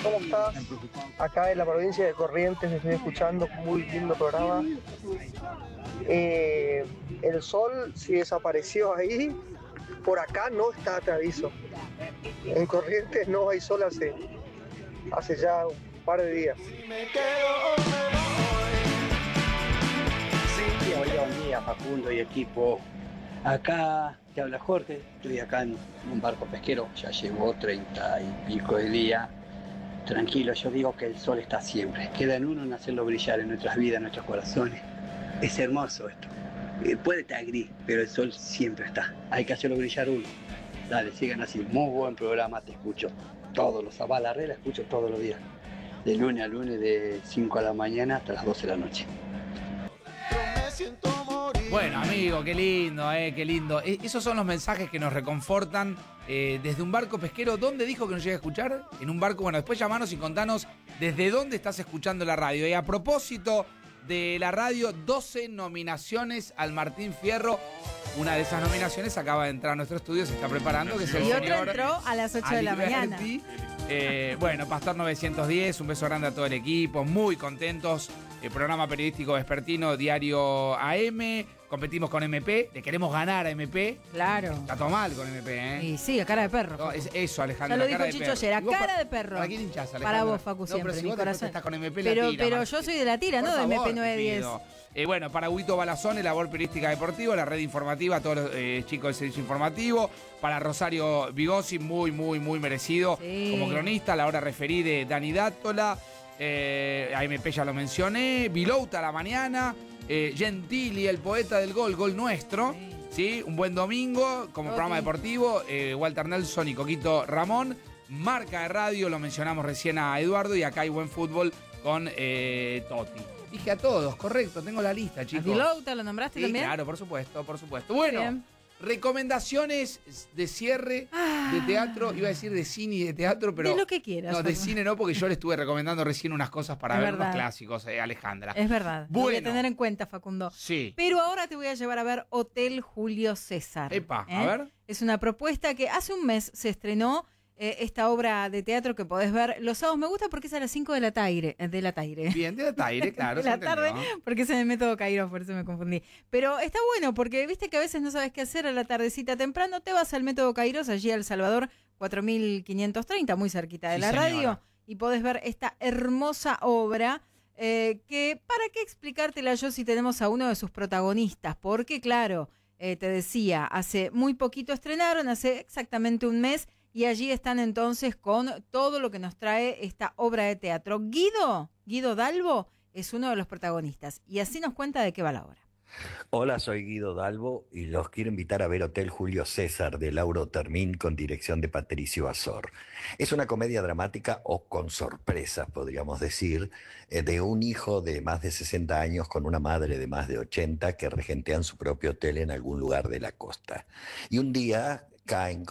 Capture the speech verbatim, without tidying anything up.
¿cómo estás? Acá en la provincia de Corrientes me estoy escuchando, muy lindo programa. Eh, el sol si desapareció ahí, por acá no está, te aviso. En Corrientes no hay sol hace, hace ya un par de días. Sí, hola, buen día, Facundo y equipo. Acá te habla Jorge, estoy acá en un barco pesquero, ya llevo treinta y pico de día. Tranquilo, yo digo que el sol está siempre. Queda en uno en hacerlo brillar en nuestras vidas, en nuestros corazones. Es hermoso esto. Eh, puede estar gris, pero el sol siempre está. Hay que hacerlo brillar uno. Dale, sigan así. Muy buen programa, te escucho todos los sábados. La red la escucho todos los días. De lunes a lunes, de cinco a la mañana hasta las doce de la noche. Bueno, amigo, qué lindo, eh, qué lindo. Eh, esos son los mensajes que nos reconfortan eh, desde un barco pesquero. ¿Dónde dijo que nos llega a escuchar? En un barco. Bueno, después llamanos y contanos desde dónde estás escuchando la radio. Y a propósito de la radio, doce nominaciones al Martín Fierro. Una de esas nominaciones acaba de entrar a nuestro estudio, se está preparando. Que es el y otro señor entró a las ocho de la mañana. Eh, bueno, Pastor novecientos diez, un beso grande a todo el equipo, muy contentos. El programa periodístico vespertino, Diario A M. Competimos con M P, le queremos ganar a M P. Claro. Está todo mal con M P, ¿eh? Y sí, a cara de perro. No, es eso, Alejandro. Ya lo dijo cara de Chicho perro. ayer, a ¿Y vos cara pa- de perro. ¿Para quién hinchás, Alejandro? Para vos, Facu, No, siempre, pero si mi vos después corazón. estás con M P, Pero, la tira, pero Martín. yo soy de la tira, Por no de favor, M P nueve te diez. pido. Eh, bueno, para Huito Balazón, labor periodística deportiva, la red informativa, a todos los eh, chicos del servicio informativo. Para Rosario Vigosi, muy, muy, muy merecido. Sí. Como cronista, la hora referí de Dani Dátola. Eh, a M P ya lo mencioné. Vilouta a la mañana. Eh, Gentili, el poeta del gol, gol nuestro. Sí. ¿Sí? Un buen domingo como Okay. programa deportivo. Eh, Walter Nelson y Coquito Ramón. Marca de radio, lo mencionamos recién a Eduardo. Y acá hay buen fútbol con eh, Totti. Dije a todos, correcto, tengo la lista, ¿A chicos. Vilouta lo nombraste Sí, también? claro, por supuesto, por supuesto. Bueno, Bien. recomendaciones de cierre Ah. de teatro. Iba a decir de cine y de teatro, pero... De lo que quieras. No, de Facu. cine no, porque yo le estuve recomendando recién unas cosas para Es ver, verdad. unos clásicos, eh, Alejandra. Es verdad. Lo voy a Bueno. tener en cuenta, Facundo. Sí. Pero ahora te voy a llevar a ver Hotel Julio César. Epa, ¿eh? a ver. Es una propuesta que hace un mes se estrenó. Eh, esta obra de teatro que podés ver los sábados. Me gusta porque es a las cinco de la tarde. De la tarde. Bien, de Taire, claro. de se la entendió. tarde, porque es en el método Cairo, por eso me confundí. Pero está bueno, porque viste que a veces no sabes qué hacer a la tardecita temprano, te vas al método Kairos, allí a El Salvador, cuatro mil quinientos treinta, muy cerquita de Sí, la señora. radio, y podés ver esta hermosa obra. Eh, que, ¿para qué explicártela yo si tenemos a uno de sus protagonistas? Porque, claro, eh, te decía, hace muy poquito estrenaron, hace exactamente un mes, y allí están entonces con todo lo que nos trae esta obra de teatro. Guido, Guido Dalbo, es uno de los protagonistas, y así nos cuenta de qué va la obra. Hola, soy Guido Dalbo y los quiero invitar a ver Hotel Julio César de Lauro Termín con dirección de Patricio Azor. Es una comedia dramática o con sorpresas, podríamos decir, eh, de un hijo de más de sesenta años con una madre de más de ochenta que regentean su propio hotel en algún lugar de la costa. Y un día caen